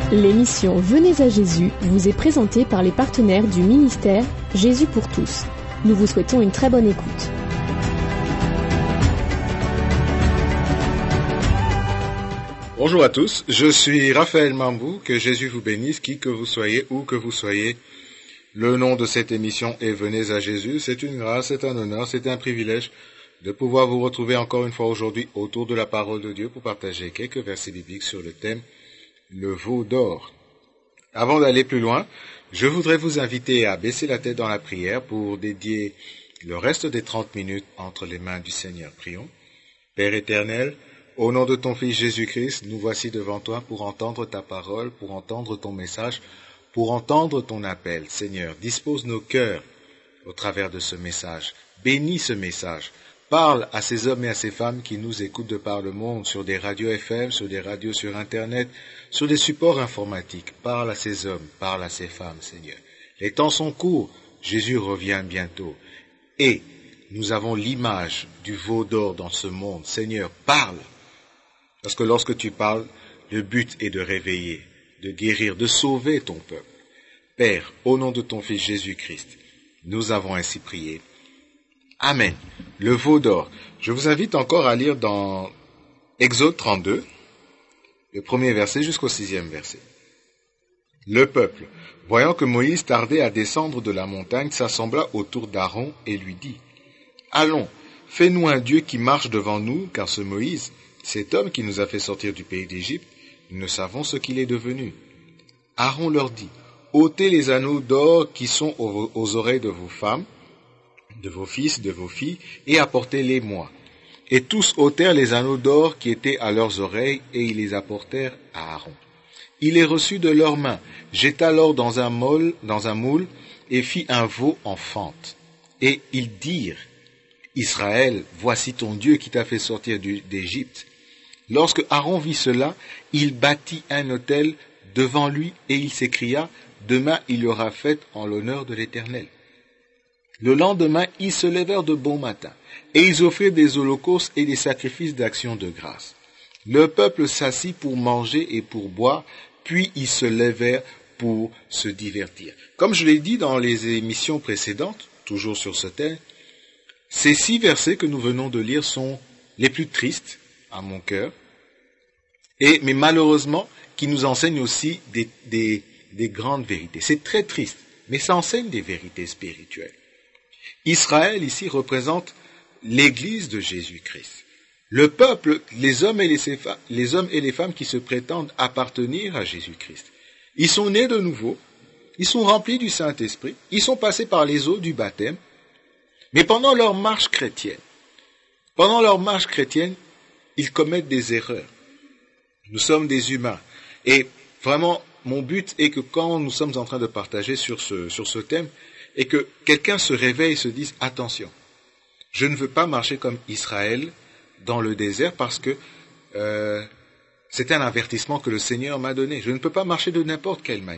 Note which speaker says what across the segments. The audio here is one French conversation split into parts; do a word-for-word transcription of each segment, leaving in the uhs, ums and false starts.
Speaker 1: L'émission Venez à Jésus vous est présentée par les partenaires du ministère Jésus pour tous. Nous vous souhaitons une très bonne écoute.
Speaker 2: Bonjour à tous, je suis Raphaël Mambou, que Jésus vous bénisse, qui que vous soyez, où que vous soyez. Le nom de cette émission est Venez à Jésus. C'est une grâce, c'est un honneur, c'est un privilège de pouvoir vous retrouver encore une fois aujourd'hui autour de la parole de Dieu pour partager quelques versets bibliques sur le thème le veau d'or. Avant d'aller plus loin, je voudrais vous inviter à baisser la tête dans la prière pour dédier le reste des trente minutes entre les mains du Seigneur. Prions. Père éternel, au nom de ton Fils Jésus-Christ, nous voici devant toi pour entendre ta parole, pour entendre ton message, pour entendre ton appel. Seigneur, dispose nos cœurs au travers de ce message. Bénis ce message. Parle à ces hommes et à ces femmes qui nous écoutent de par le monde, sur des radios F M, sur des radios sur Internet, sur des supports informatiques. Parle à ces hommes, parle à ces femmes, Seigneur. Les temps sont courts, Jésus revient bientôt. Et nous avons l'image du veau d'or dans ce monde. Seigneur, parle. Parce que lorsque tu parles, le but est de réveiller, de guérir, de sauver ton peuple. Père, au nom de ton Fils Jésus-Christ, nous avons ainsi prié. Amen. Le veau d'or. Je vous invite encore à lire dans Exode trente-deux, le premier verset jusqu'au sixième verset. Le peuple, voyant que Moïse tardait à descendre de la montagne, s'assembla autour d'Aaron et lui dit, « Allons, fais-nous un Dieu qui marche devant nous, car ce Moïse, cet homme qui nous a fait sortir du pays d'Égypte, nous ne savons ce qu'il est devenu. » Aaron leur dit, « ôtez les anneaux d'or qui sont aux, aux oreilles de vos femmes, de vos fils, de vos filles, et apportez-les-moi. » Et tous ôtèrent les anneaux d'or qui étaient à leurs oreilles, et ils les apportèrent à Aaron. Il les reçut de leurs mains, jeta l'or dans un moule, dans un moule, et fit un veau en fente. Et ils dirent, « Israël, voici ton Dieu qui t'a fait sortir d'Égypte. » Lorsque Aaron vit cela, il bâtit un autel devant lui, et il s'écria, « Demain il y aura fête en l'honneur de l'Éternel. » Le lendemain, ils se levèrent de bon matin, et ils offrirent des holocaustes et des sacrifices d'action de grâce. Le peuple s'assit pour manger et pour boire, puis ils se levèrent pour se divertir. Comme je l'ai dit dans les émissions précédentes, toujours sur ce thème, ces six versets que nous venons de lire sont les plus tristes à mon cœur, et, mais malheureusement, qui nous enseignent aussi des, des, des grandes vérités. C'est très triste, mais ça enseigne des vérités spirituelles. Israël, ici, représente l'Église de Jésus-Christ. Le peuple, les hommes, et les, les hommes et les femmes qui se prétendent appartenir à Jésus-Christ. Ils sont nés de nouveau, ils sont remplis du Saint-Esprit, ils sont passés par les eaux du baptême, mais pendant leur marche chrétienne, pendant leur marche chrétienne, ils commettent des erreurs. Nous sommes des humains. Et vraiment, mon but est que quand nous sommes en train de partager sur ce, sur ce thème, et que quelqu'un se réveille et se dise « Attention, je ne veux pas marcher comme Israël dans le désert parce que euh, c'est un avertissement que le Seigneur m'a donné. Je ne peux pas marcher de n'importe quelle manière. »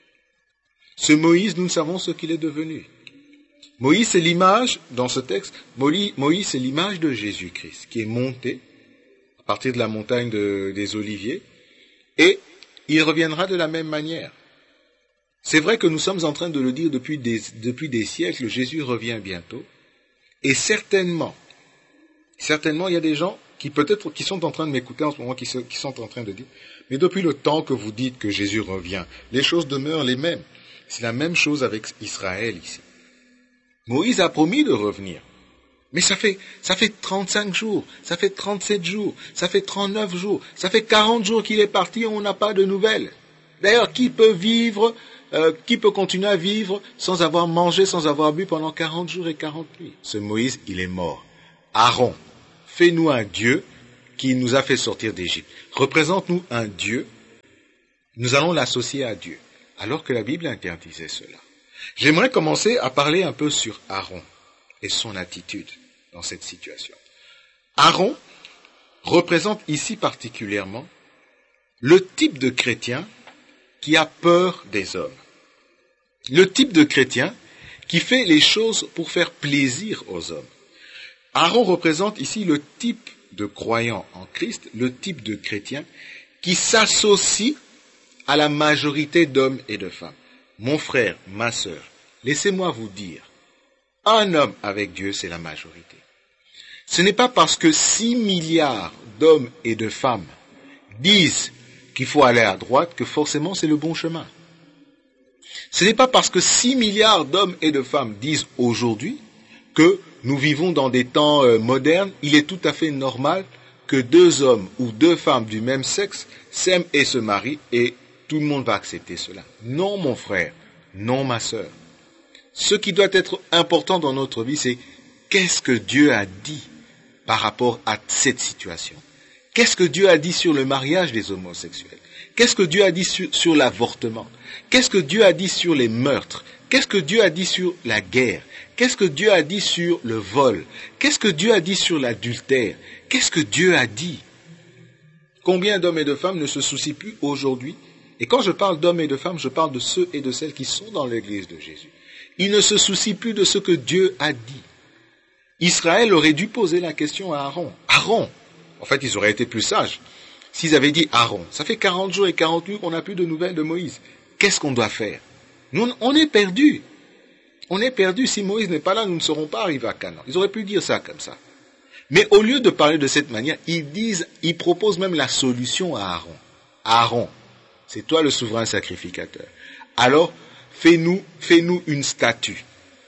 Speaker 2: Ce Moïse, nous savons ce qu'il est devenu. Moïse, c'est l'image, dans ce texte, Moïse, c'est l'image de Jésus-Christ qui est monté à partir de la montagne de, des Oliviers, et il reviendra de la même manière. C'est vrai que nous sommes en train de le dire depuis des, depuis des siècles, Jésus revient bientôt, et certainement, certainement il y a des gens qui peut-être qui sont en train de m'écouter en ce moment, qui, se, qui sont en train de dire, mais depuis le temps que vous dites que Jésus revient, les choses demeurent les mêmes. C'est la même chose avec Israël ici. Moïse a promis de revenir. Mais ça fait, ça fait trente-cinq jours, ça fait trente-sept jours, ça fait trente-neuf jours, ça fait quarante jours qu'il est parti et on n'a pas de nouvelles. D'ailleurs, qui peut vivre, euh, qui peut continuer à vivre sans avoir mangé, sans avoir bu pendant quarante jours et quarante nuits? Ce Moïse, il est mort. Aaron, fais-nous un Dieu qui nous a fait sortir d'Égypte. Représente-nous un Dieu, nous allons l'associer à Dieu, alors que la Bible interdisait cela. J'aimerais commencer à parler un peu sur Aaron et son attitude dans cette situation. Aaron représente ici particulièrement le type de chrétien qui a peur des hommes. Le type de chrétien qui fait les choses pour faire plaisir aux hommes. Aaron représente ici le type de croyant en Christ, le type de chrétien qui s'associe à la majorité d'hommes et de femmes. Mon frère, ma sœur, laissez-moi vous dire, un homme avec Dieu, c'est la majorité. Ce n'est pas parce que six milliards d'hommes et de femmes disent qu'il faut aller à droite que forcément c'est le bon chemin. Ce n'est pas parce que six milliards d'hommes et de femmes disent aujourd'hui que nous vivons dans des temps euh, modernes, il est tout à fait normal que deux hommes ou deux femmes du même sexe s'aiment et se marient et tout le monde va accepter cela. Non mon frère, non ma sœur. Ce qui doit être important dans notre vie, c'est qu'est-ce que Dieu a dit par rapport à cette situation? Qu'est-ce que Dieu a dit sur le mariage des homosexuels? Qu'est-ce que Dieu a dit sur, sur l'avortement? Qu'est-ce que Dieu a dit sur les meurtres? Qu'est-ce que Dieu a dit sur la guerre? Qu'est-ce que Dieu a dit sur le vol? Qu'est-ce que Dieu a dit sur l'adultère? Qu'est-ce que Dieu a dit? Combien d'hommes et de femmes ne se soucient plus aujourd'hui? Et quand je parle d'hommes et de femmes, je parle de ceux et de celles qui sont dans l'église de Jésus. Ils ne se soucient plus de ce que Dieu a dit. Israël aurait dû poser la question à Aaron. Aaron, en fait, ils auraient été plus sages s'ils avaient dit Aaron. Ça fait quarante jours et quarante nuits qu'on n'a plus de nouvelles de Moïse. Qu'est-ce qu'on doit faire? Nous, on est perdus. On est perdus. Si Moïse n'est pas là, nous ne serons pas arrivés à Canaan. Ils auraient pu dire ça comme ça. Mais au lieu de parler de cette manière, ils disent, ils proposent même la solution à Aaron. Aaron, c'est toi le souverain sacrificateur. Alors, fais-nous, fais-nous une statue.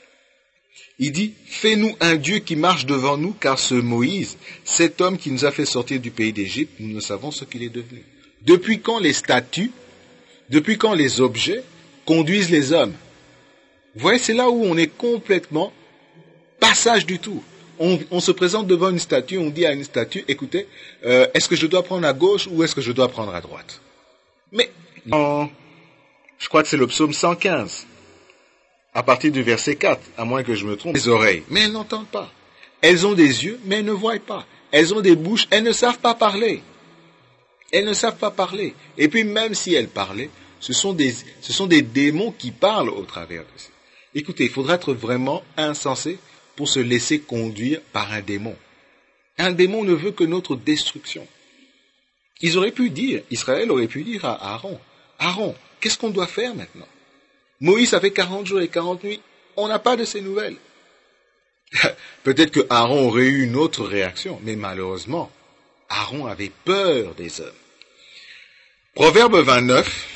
Speaker 2: Il dit, fais-nous un Dieu qui marche devant nous, car ce Moïse, cet homme qui nous a fait sortir du pays d'Égypte, nous ne savons ce qu'il est devenu. Depuis quand les statues, depuis quand les objets conduisent les hommes? Vous voyez, c'est là où on est complètement pas sage du tout. On, on se présente devant une statue, on dit à une statue, écoutez, euh, est-ce que je dois prendre à gauche ou est-ce que je dois prendre à droite? Mais, en, je crois que c'est le psaume cent quinze. À partir du verset quatre, à moins que je me trompe, les oreilles, mais elles n'entendent pas. Elles ont des yeux, mais elles ne voient pas. Elles ont des bouches, elles ne savent pas parler. Elles ne savent pas parler. Et puis même si elles parlaient, ce sont des, ce sont des démons qui parlent au travers de ça. Écoutez, il faudra être vraiment insensé pour se laisser conduire par un démon. Un démon ne veut que notre destruction. Ils auraient pu dire, Israël aurait pu dire à Aaron, Aaron, qu'est-ce qu'on doit faire maintenant? Moïse a fait quarante jours et quarante nuits, on n'a pas de ces nouvelles. Peut-être que Aaron aurait eu une autre réaction, mais malheureusement, Aaron avait peur des hommes. Proverbe vingt-neuf,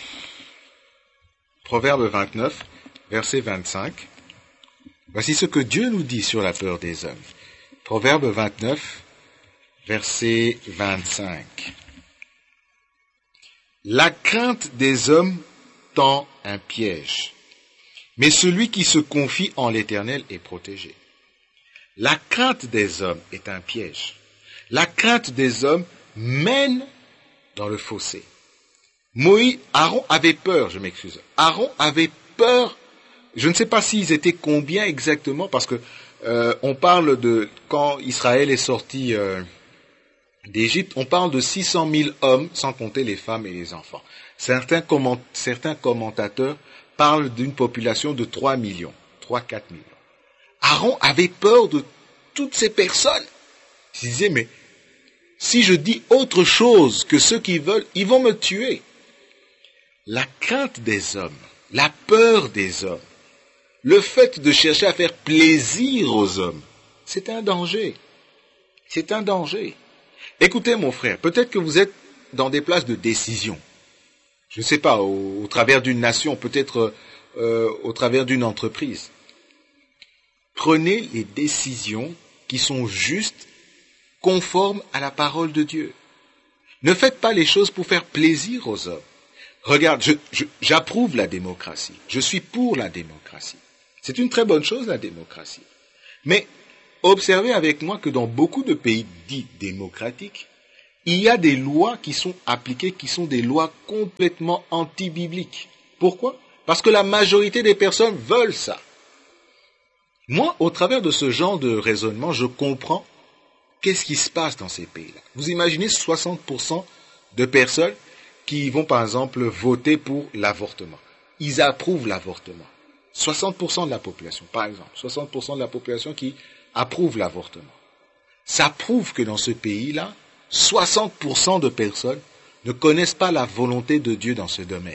Speaker 2: Proverbe vingt-neuf, verset vingt-cinq. Voici ce que Dieu nous dit sur la peur des hommes. Proverbe vingt-neuf, verset vingt-cinq. La crainte des hommes tend un piège, mais celui qui se confie en l'Éternel est protégé. La crainte des hommes est un piège. La crainte des hommes mène dans le fossé. Moïse, Aaron avait peur, je m'excuse. Aaron avait peur. Je ne sais pas s'ils étaient combien exactement, parce que euh, on parle de quand Israël est sorti euh, d'Égypte, on parle de six cent mille hommes, sans compter les femmes et les enfants. Certains, comment, certains commentateurs parlent d'une population de trois millions, trois à quatre millions. Aaron avait peur de toutes ces personnes. Il disait, mais si je dis autre chose que ceux qui veulent, ils vont me tuer. La crainte des hommes, la peur des hommes, le fait de chercher à faire plaisir aux hommes, c'est un danger. C'est un danger. Écoutez mon frère, peut-être que vous êtes dans des places de décision. Je ne sais pas, au, au travers d'une nation, peut-être euh, au travers d'une entreprise. Prenez les décisions qui sont justes, conformes à la parole de Dieu. Ne faites pas les choses pour faire plaisir aux hommes. Regarde, je, je, j'approuve la démocratie. Je suis pour la démocratie. C'est une très bonne chose, la démocratie. Mais observez avec moi que dans beaucoup de pays dits démocratiques, il y a des lois qui sont appliquées, qui sont des lois complètement anti-bibliques. Pourquoi? Parce que la majorité des personnes veulent ça. Moi, au travers de ce genre de raisonnement, je comprends qu'est-ce qui se passe dans ces pays-là. Vous imaginez soixante pour cent de personnes qui vont, par exemple, voter pour l'avortement. Ils approuvent l'avortement. soixante pour cent de la population, par exemple. soixante pour cent de la population qui approuve l'avortement. Ça prouve que dans ce pays-là, soixante pour cent de personnes ne connaissent pas la volonté de Dieu dans ce domaine.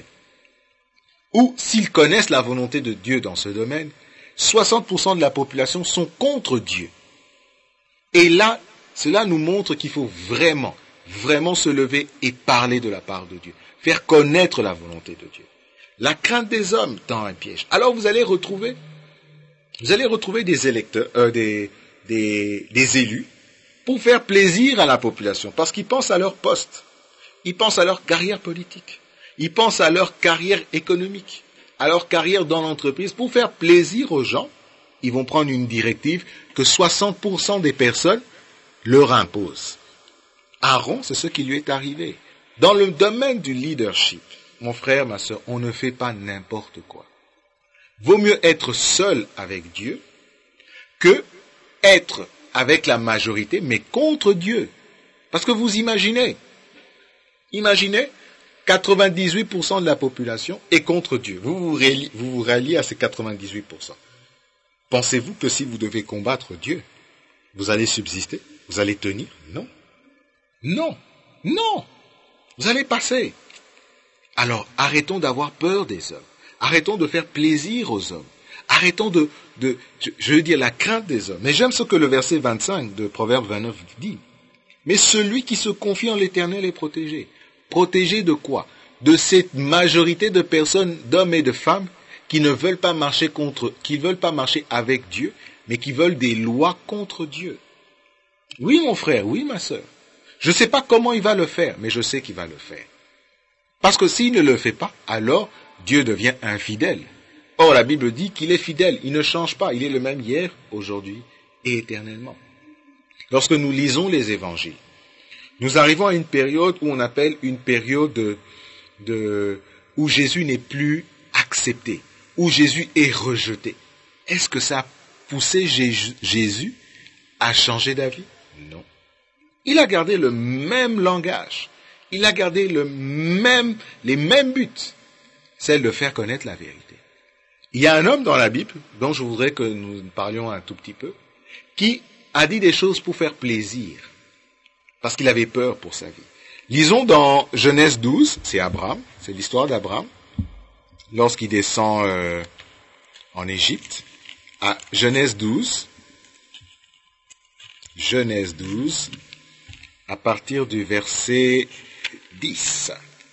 Speaker 2: Ou s'ils connaissent la volonté de Dieu dans ce domaine, soixante pour cent de la population sont contre Dieu. Et là, cela nous montre qu'il faut vraiment, vraiment se lever et parler de la part de Dieu. Faire connaître la volonté de Dieu. La crainte des hommes tend un piège. Alors vous allez retrouver, vous allez retrouver des électeurs, euh, des, des, des élus, pour faire plaisir à la population, parce qu'ils pensent à leur poste, ils pensent à leur carrière politique, ils pensent à leur carrière économique, à leur carrière dans l'entreprise. Pour faire plaisir aux gens, ils vont prendre une directive que soixante pour cent des personnes leur imposent. Aaron, c'est ce qui lui est arrivé. Dans le domaine du leadership, mon frère, ma soeur, on ne fait pas n'importe quoi. Vaut mieux être seul avec Dieu que être avec la majorité, mais contre Dieu. Parce que vous imaginez, imaginez, quatre-vingt-dix-huit pour cent de la population est contre Dieu. Vous vous ralliez, vous vous ralliez à ces quatre-vingt-dix-huit pour cent. Pensez-vous que si vous devez combattre Dieu, vous allez subsister? Vous allez tenir? Non. Non. Non. Vous allez passer. Alors, arrêtons d'avoir peur des hommes. Arrêtons de faire plaisir aux hommes. Arrêtons de, de je, je veux dire, la crainte des hommes. Mais j'aime ce que le verset vingt-cinq de Proverbe vingt-neuf dit. Mais celui qui se confie en l'Éternel est protégé. Protégé de quoi? De cette majorité de personnes, d'hommes et de femmes, qui ne veulent pas marcher contre, qui ne veulent pas marcher avec Dieu, mais qui veulent des lois contre Dieu. Oui, mon frère, oui, ma sœur. Je ne sais pas comment il va le faire, mais je sais qu'il va le faire. Parce que s'il ne le fait pas, alors Dieu devient infidèle. Or, la Bible dit qu'il est fidèle, il ne change pas, il est le même hier, aujourd'hui et éternellement. Lorsque nous lisons les évangiles, nous arrivons à une période où on appelle une période de, de, où Jésus n'est plus accepté, où Jésus est rejeté. Est-ce que ça a poussé Jésus à changer d'avis? Non. Il a gardé le même langage, il a gardé le même, les mêmes buts, celle de faire connaître la vérité. Il y a un homme dans la Bible, dont je voudrais que nous parlions un tout petit peu, qui a dit des choses pour faire plaisir, parce qu'il avait peur pour sa vie. Lisons dans Genèse douze, c'est Abraham, c'est l'histoire d'Abraham, lorsqu'il descend euh, en Égypte, à Genèse douze, Genèse douze, à partir du verset dix.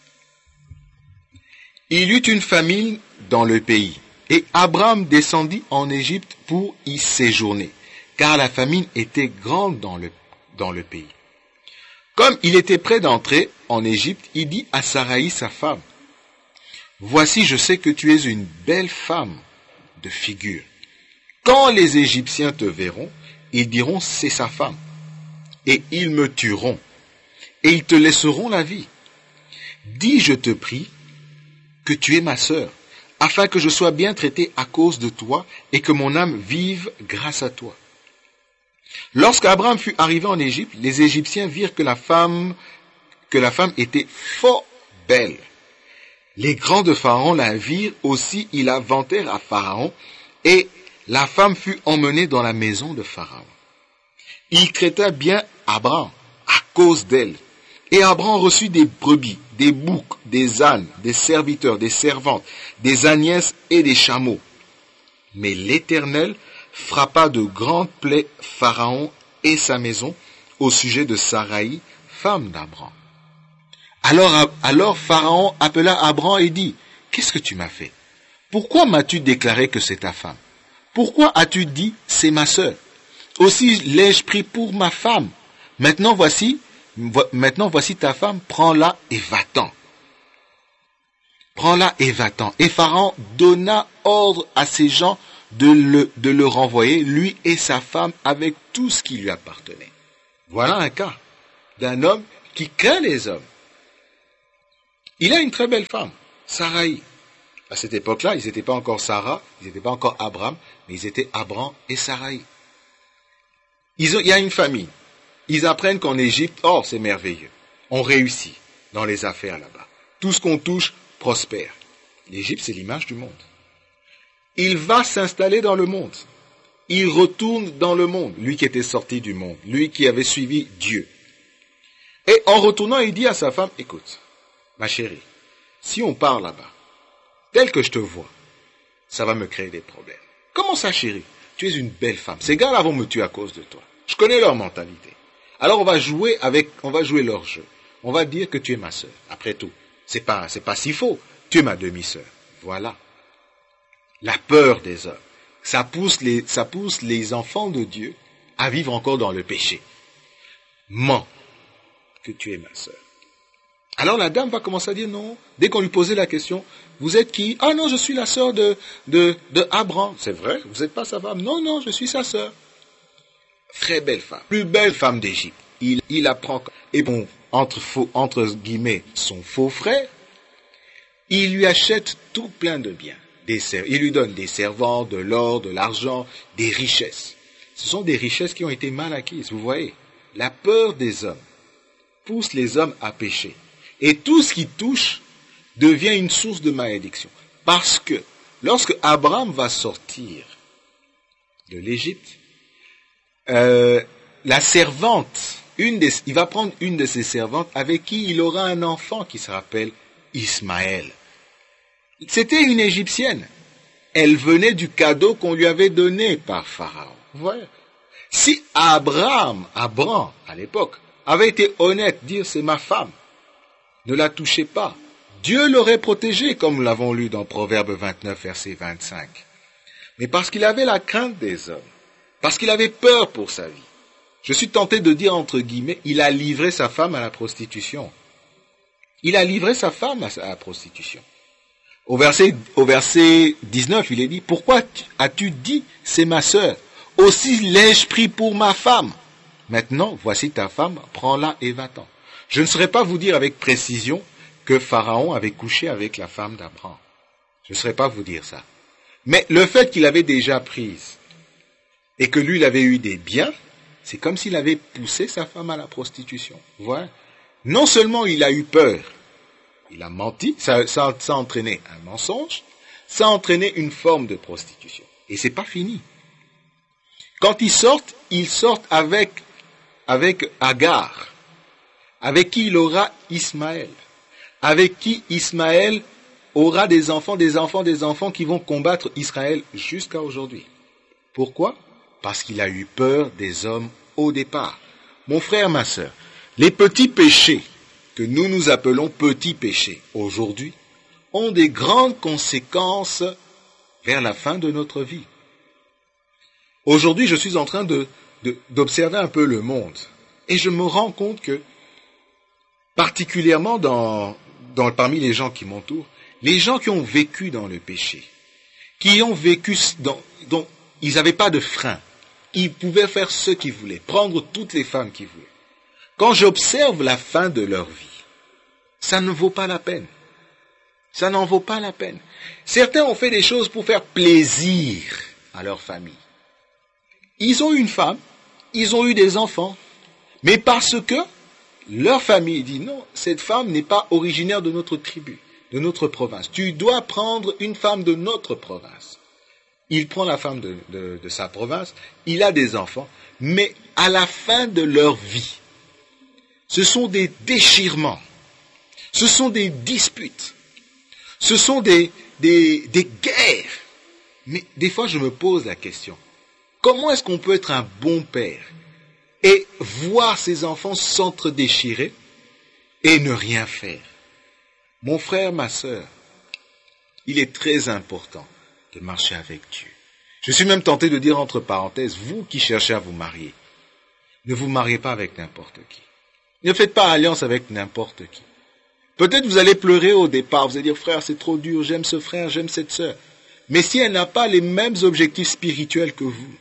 Speaker 2: Il y eut une famine dans le pays, et Abraham descendit en Égypte pour y séjourner, car la famine était grande dans le, dans le pays. Comme il était près d'entrer en Égypte, il dit à Saraï, sa femme, « Voici, je sais que tu es une belle femme de figure. Quand les Égyptiens te verront, ils diront, c'est sa femme, et ils me tueront, et ils te laisseront la vie. Dis, je te prie, que tu es ma sœur, afin que je sois bien traité à cause de toi, et que mon âme vive grâce à toi. » Lorsqu'Abraham fut arrivé en Égypte, les Égyptiens virent que la femme, que la femme était fort belle. Les grands de Pharaon la virent aussi, ils la vantèrent à Pharaon, et la femme fut emmenée dans la maison de Pharaon. Il traita bien Abraham à cause d'elle. Et Abraham reçut des brebis, des boucs, des ânes, des serviteurs, des servantes, des ânesses et des chameaux. Mais l'Éternel frappa de grandes plaies Pharaon et sa maison au sujet de Saraï, femme d'Abraham. Alors, alors Pharaon appela Abraham et dit, « Qu'est-ce que tu m'as fait? Pourquoi m'as-tu déclaré que c'est ta femme? Pourquoi as-tu dit, c'est ma sœur? Aussi l'ai-je pris pour ma femme. Maintenant voici, maintenant voici ta femme, prends-la et va-t'en. Prends-la et va-t'en. » Et Pharaon donna ordre à ses gens de le, de le renvoyer, lui et sa femme, avec tout ce qui lui appartenait. Voilà un cas d'un homme qui craint les hommes. Il a une très belle femme, Saraï. À cette époque-là, ils n'étaient pas encore Sarah, ils n'étaient pas encore Abraham, mais ils étaient Abraham et Saraï. Ils ont, il y a une famille. Ils apprennent qu'en Égypte, oh, c'est merveilleux. On réussit dans les affaires là-bas. Tout ce qu'on touche prospère. L'Égypte, c'est l'image du monde. Il va s'installer dans le monde. Il retourne dans le monde, lui qui était sorti du monde, lui qui avait suivi Dieu. Et en retournant, il dit à sa femme, écoute, ma chérie, si on part là-bas, tel que je te vois, ça va me créer des problèmes. Comment ça, chérie? Tu es une belle femme. Ces gars-là vont me tuer à cause de toi. Je connais leur mentalité. Alors on va jouer avec, on va jouer leur jeu. On va dire que tu es ma sœur. Après tout, c'est pas, c'est pas si faux. Tu es ma demi-sœur. Voilà. La peur des hommes. Ça pousse les, ça pousse les enfants de Dieu à vivre encore dans le péché. Mens que tu es ma sœur. Alors la dame va commencer à dire non. Dès qu'on lui posait la question, vous êtes qui? Ah non, je suis la sœur de, de, de Abraham. C'est vrai? Vous n'êtes pas sa femme? Non, non, je suis sa sœur. Très belle femme. Plus belle femme d'Égypte. Il, il apprend, et bon, entre, faux, entre guillemets, son faux frère, il lui achète tout plein de biens. Des, il lui donne des servants, de l'or, de l'argent, des richesses. Ce sont des richesses qui ont été mal acquises. Vous voyez, la peur des hommes pousse les hommes à pécher. Et tout ce qui touche devient une source de malédiction. Parce que lorsque Abraham va sortir de l'Égypte, euh, la servante, une des, il va prendre une de ses servantes avec qui il aura un enfant qui se rappelle Ismaël. C'était une Égyptienne. Elle venait du cadeau qu'on lui avait donné par Pharaon. Voilà. Si Abraham, Abraham, à l'époque, avait été honnête, dire c'est ma femme, ne la touchez pas, Dieu l'aurait protégée, comme nous l'avons lu dans Proverbe vingt-neuf, verset vingt-cinq. Mais parce qu'il avait la crainte des hommes, parce qu'il avait peur pour sa vie, je suis tenté de dire entre guillemets, il a livré sa femme à la prostitution. Il a livré sa femme à la prostitution. Au verset, au verset dix-neuf, il est dit, pourquoi as-tu dit, c'est ma sœur? Aussi l'ai-je pris pour ma femme. Maintenant, voici ta femme, prends-la et va-t'en. Je ne saurais pas vous dire avec précision que Pharaon avait couché avec la femme d'Abraham. Je ne saurais pas vous dire ça. Mais le fait qu'il avait déjà prise et que lui, il avait eu des biens, c'est comme s'il avait poussé sa femme à la prostitution. Voilà. Non seulement il a eu peur, il a menti, ça, ça, ça a entraîné un mensonge, ça a entraîné une forme de prostitution. Et c'est pas fini. Quand ils sortent, ils sortent avec, avec Agar, avec qui il aura Ismaël, avec qui Ismaël aura des enfants, des enfants, des enfants qui vont combattre Israël jusqu'à aujourd'hui. Pourquoi? Parce qu'il a eu peur des hommes au départ. Mon frère, ma sœur, les petits péchés que nous nous appelons petits péchés aujourd'hui ont des grandes conséquences vers la fin de notre vie. Aujourd'hui, je suis en train de, de, d'observer un peu le monde et je me rends compte que, particulièrement dans, dans, parmi les gens qui m'entourent, les gens qui ont vécu dans le péché, qui ont vécu dans, dont ils n'avaient pas de frein, ils pouvaient faire ce qu'ils voulaient, prendre toutes les femmes qu'ils voulaient. Quand j'observe la fin de leur vie, ça ne vaut pas la peine. Ça n'en vaut pas la peine. Certains ont fait des choses pour faire plaisir à leur famille. Ils ont eu une femme, ils ont eu des enfants, mais parce que leur famille dit non, cette femme n'est pas originaire de notre tribu, de notre province. Tu dois prendre une femme de notre province. Il prend la femme de, de, de sa province, il a des enfants, mais à la fin de leur vie, ce sont des déchirements, ce sont des disputes, ce sont des, des, des guerres. Mais des fois, je me pose la question, comment est-ce qu'on peut être un bon père et voir ses enfants s'entre-déchirer et ne rien faire? Mon frère, ma sœur, il est très important de marcher avec Dieu. Je suis même tenté de dire entre parenthèses, vous qui cherchez à vous marier, ne vous mariez pas avec n'importe qui. Ne faites pas alliance avec n'importe qui. Peut-être vous allez pleurer au départ, vous allez dire, frère, c'est trop dur, j'aime ce frère, j'aime cette sœur. Mais si elle n'a pas les mêmes objectifs spirituels que vous,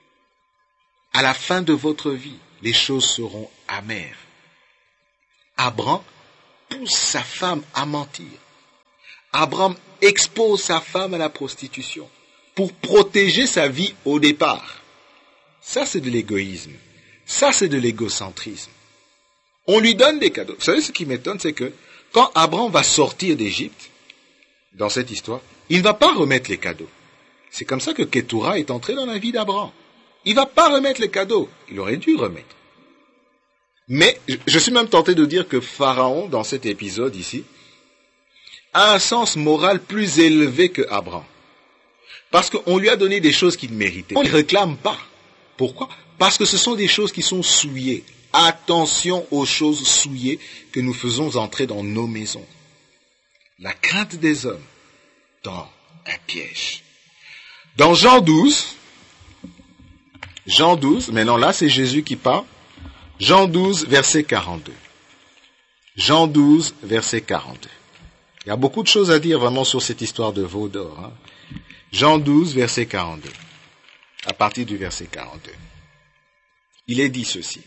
Speaker 2: à la fin de votre vie, les choses seront amères. Abraham pousse sa femme à mentir. Abraham expose sa femme à la prostitution pour protéger sa vie au départ. Ça, c'est de l'égoïsme. Ça, c'est de l'égocentrisme. On lui donne des cadeaux. Vous savez, ce qui m'étonne, c'est que quand Abraham va sortir d'Égypte, dans cette histoire, il ne va pas remettre les cadeaux. C'est comme ça que Ketura est entré dans la vie d'Abraham. Il ne va pas remettre les cadeaux. Il aurait dû remettre. Mais je suis même tenté de dire que Pharaon, dans cet épisode ici, a un sens moral plus élevé que Abraham. Parce qu'on lui a donné des choses qu'il méritait. On ne les réclame pas. Pourquoi? Parce que ce sont des choses qui sont souillées. Attention aux choses souillées que nous faisons entrer dans nos maisons. La crainte des hommes dans un piège. Dans Jean douze, Jean douze, maintenant là c'est Jésus qui parle, Jean douze, verset quarante-deux. Jean douze, verset quarante-deux. Il y a beaucoup de choses à dire vraiment sur cette histoire de veau d'or. Hein. Jean douze, verset quarante-deux. À partir du verset quarante-deux. Il est dit ceci.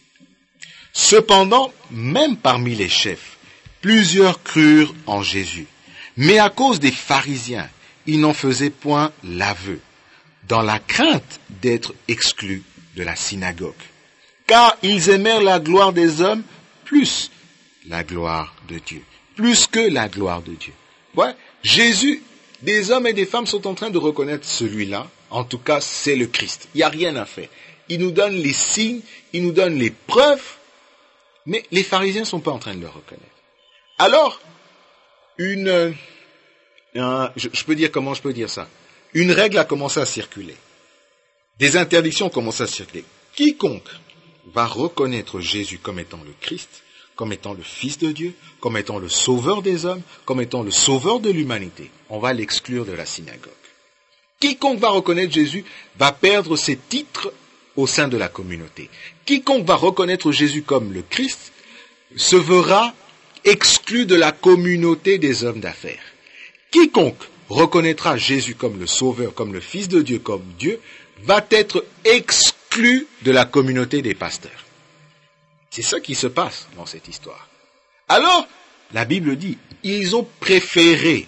Speaker 2: Cependant, même parmi les chefs, plusieurs crurent en Jésus. Mais à cause des pharisiens, ils n'en faisaient point l'aveu, dans la crainte d'être exclus de la synagogue. Car ils aimèrent la gloire des hommes plus la gloire de Dieu. Plus que la gloire de Dieu. Ouais, Jésus, des hommes et des femmes sont en train de reconnaître celui-là. En tout cas, c'est le Christ. Il n'y a rien à faire. Il nous donne les signes, il nous donne les preuves, mais les pharisiens ne sont pas en train de le reconnaître. Alors, une, un, je, je peux dire comment je peux dire ça. Une règle a commencé à circuler. Des interdictions ont commencé à circuler. Quiconque va reconnaître Jésus comme étant le Christ, comme étant le Fils de Dieu, comme étant le sauveur des hommes, comme étant le sauveur de l'humanité, on va l'exclure de la synagogue. Quiconque va reconnaître Jésus va perdre ses titres au sein de la communauté. Quiconque va reconnaître Jésus comme le Christ se verra exclu de la communauté des hommes d'affaires. Quiconque reconnaîtra Jésus comme le Sauveur, comme le Fils de Dieu, comme Dieu, va être exclu de la communauté des pasteurs. C'est ça qui se passe dans cette histoire. Alors, la Bible dit, ils ont préféré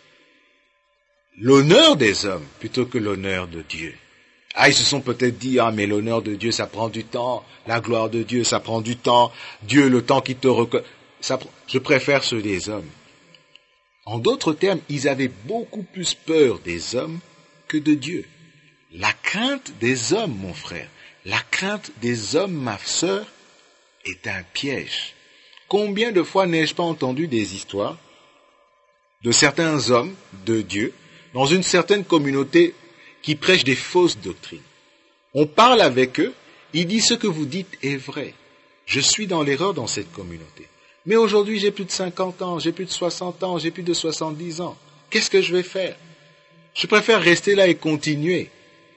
Speaker 2: l'honneur des hommes plutôt que l'honneur de Dieu. Ah, ils se sont peut-être dit, ah, mais l'honneur de Dieu, ça prend du temps. La gloire de Dieu, ça prend du temps. Dieu, le temps qui te reconnaît. Ça, je préfère ceux des hommes. En d'autres termes, ils avaient beaucoup plus peur des hommes que de Dieu. La crainte des hommes, mon frère, la crainte des hommes, ma sœur, est un piège. Combien de fois n'ai-je pas entendu des histoires de certains hommes de Dieu dans une certaine communauté qui prêchent des fausses doctrines. On parle avec eux, ils disent ce que vous dites est vrai. Je suis dans l'erreur dans cette communauté. Mais aujourd'hui, j'ai plus de cinquante ans, j'ai plus de soixante ans, j'ai plus de soixante-dix ans. Qu'est-ce que je vais faire? Je préfère rester là et continuer.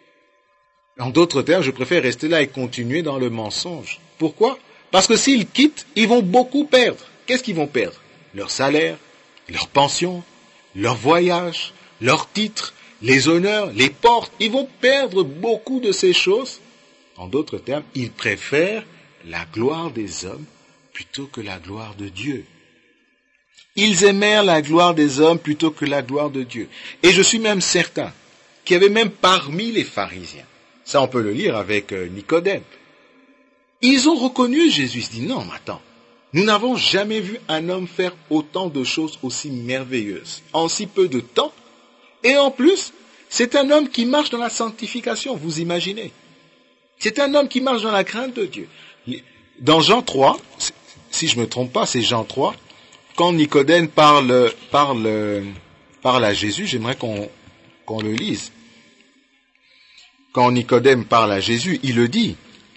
Speaker 2: En d'autres termes, je préfère rester là et continuer dans le mensonge. Pourquoi? Parce que s'ils quittent, ils vont beaucoup perdre. Qu'est-ce qu'ils vont perdre? Leur salaire, leur pension, leur voyage, leur titre, les honneurs, les portes. Ils vont perdre beaucoup de ces choses. En d'autres termes, ils préfèrent la gloire des hommes plutôt que la gloire de Dieu. Ils aimèrent la gloire des hommes plutôt que la gloire de Dieu. Et je suis même certain qu'il y avait même parmi les pharisiens, ça on peut le lire avec Nicodème, ils ont reconnu Jésus. Ils se disent, non, mais attends, nous n'avons jamais vu un homme faire autant de choses aussi merveilleuses en si peu de temps. Et en plus, c'est un homme qui marche dans la sanctification, vous imaginez. C'est un homme qui marche dans la crainte de Dieu. Dans Jean trois, si je ne me trompe pas, c'est Jean trois, quand Nicodème parle, parle, parle à Jésus, j'aimerais qu'on, qu'on le lise. Quand Nicodème parle à Jésus, il le dit.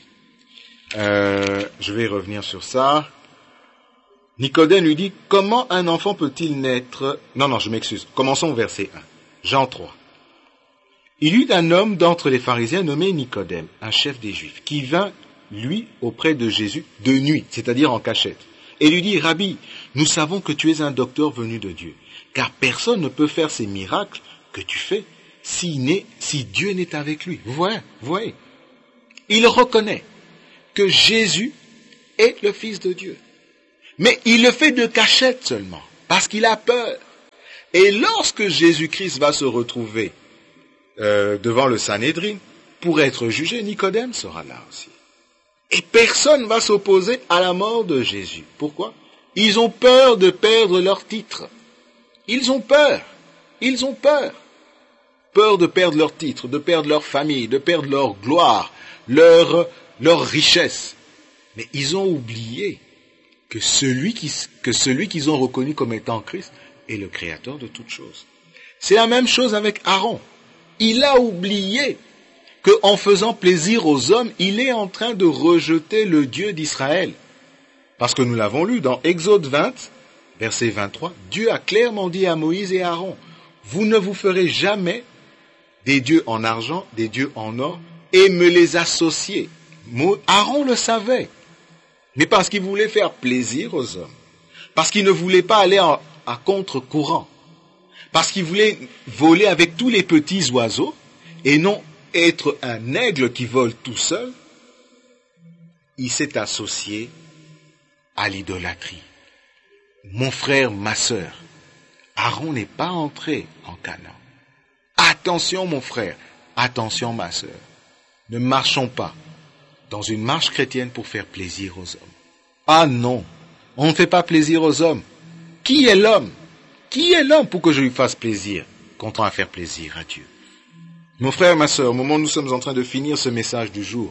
Speaker 2: Euh, je vais revenir sur ça. Nicodème lui dit, comment un enfant peut-il naître? Non, non, je m'excuse. Commençons au verset un. Jean trois. Il y eut un homme d'entre les pharisiens nommé Nicodème, un chef des Juifs, qui vint, lui, auprès de Jésus de nuit, c'est-à-dire en cachette, et lui dit, Rabbi, nous savons que tu es un docteur venu de Dieu, car personne ne peut faire ces miracles que tu fais si, n'est, si Dieu n'est avec lui. Vous voyez, vous voyez. Il reconnaît que Jésus est le Fils de Dieu. Mais il le fait de cachette seulement, parce qu'il a peur. Et lorsque Jésus-Christ va se retrouver euh, devant le Sanhédrin, pour être jugé, Nicodème sera là aussi. Et personne ne va s'opposer à la mort de Jésus. Pourquoi? Ils ont peur de perdre leur titre. Ils ont peur. Ils ont peur. Peur de perdre leur titre, de perdre leur famille, de perdre leur gloire, leur, leur richesse. Mais ils ont oublié que celui, qui, que celui qu'ils ont reconnu comme étant Christ et le créateur de toutes choses. C'est la même chose avec Aaron. Il a oublié qu'en faisant plaisir aux hommes, il est en train de rejeter le Dieu d'Israël. Parce que nous l'avons lu dans Exode vingt, verset vingt-trois, Dieu a clairement dit à Moïse et à Aaron, « Vous ne vous ferez jamais des dieux en argent, des dieux en or, et me les associer. » Aaron le savait, mais parce qu'il voulait faire plaisir aux hommes, parce qu'il ne voulait pas aller en, à contre-courant, parce qu'il voulait voler avec tous les petits oiseaux, et non être un aigle qui vole tout seul, il s'est associé à l'idolâtrie. Mon frère, ma sœur, Aaron n'est pas entré en Canaan. Attention mon frère, attention ma sœur, ne marchons pas dans une marche chrétienne pour faire plaisir aux hommes. Ah non, on ne fait pas plaisir aux hommes. Qui est l'homme? Qui est l'homme pour que je lui fasse plaisir, contraint à faire plaisir à Dieu? Mon frère, ma sœur, au moment où nous sommes en train de finir ce message du jour,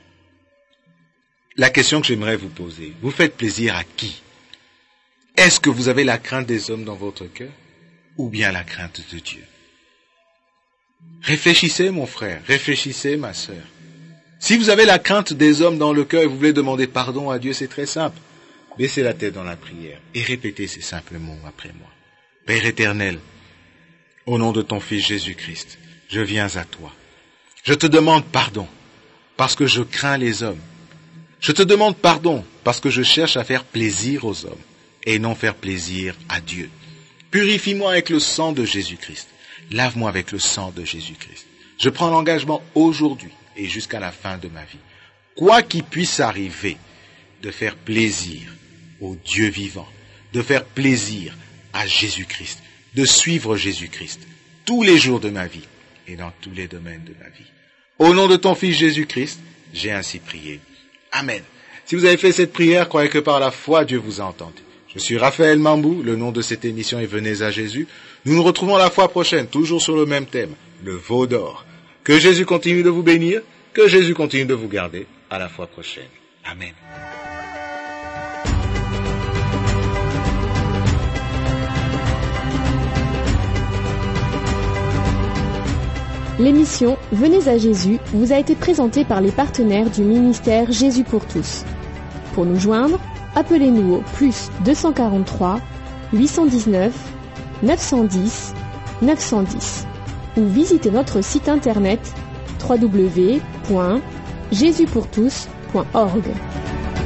Speaker 2: la question que j'aimerais vous poser, vous faites plaisir à qui? Est-ce que vous avez la crainte des hommes dans votre cœur ou bien la crainte de Dieu? Réfléchissez, mon frère, réfléchissez, ma sœur. Si vous avez la crainte des hommes dans le cœur et vous voulez demander pardon à Dieu, c'est très simple. Baissez la tête dans la prière et répétez ces simples mots après moi. Père éternel, au nom de ton Fils Jésus-Christ, je viens à toi. Je te demande pardon parce que je crains les hommes. Je te demande pardon parce que je cherche à faire plaisir aux hommes et non faire plaisir à Dieu. Purifie-moi avec le sang de Jésus-Christ. Lave-moi avec le sang de Jésus-Christ. Je prends l'engagement aujourd'hui et jusqu'à la fin de ma vie, quoi qu'il puisse arriver, de faire plaisir au Dieu vivant, de faire plaisir à Jésus-Christ, de suivre Jésus-Christ tous les jours de ma vie et dans tous les domaines de ma vie. Au nom de ton Fils Jésus-Christ, j'ai ainsi prié. Amen. Si vous avez fait cette prière, croyez que par la foi, Dieu vous a entendu. Je suis Raphaël Mambou, le nom de cette émission est Venez à Jésus. Nous nous retrouvons la fois prochaine, toujours sur le même thème, le veau d'or. Que Jésus continue de vous bénir, que Jésus continue de vous garder. À la fois prochaine. Amen.
Speaker 1: L'émission Venez à Jésus vous a été présentée par les partenaires du ministère Jésus pour tous. Pour nous joindre, appelez-nous au plus deux cent quarante-trois, huit cent dix-neuf, neuf cent dix, neuf cent dix ou visitez notre site internet w w w point jésus pour tous point org.